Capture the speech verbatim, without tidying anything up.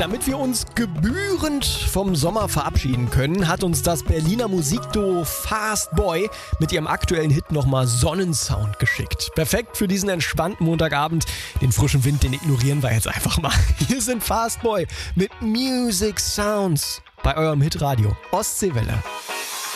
Damit wir uns gebührend vom Sommer verabschieden können, hat uns das Berliner Musikduo Fast Boy mit ihrem aktuellen Hit nochmal Sonnensound geschickt. Perfekt für diesen entspannten Montagabend. Den frischen Wind, den ignorieren wir jetzt einfach mal. Hier sind Fast Boy mit Music Sounds bei eurem Hitradio Ostseewelle.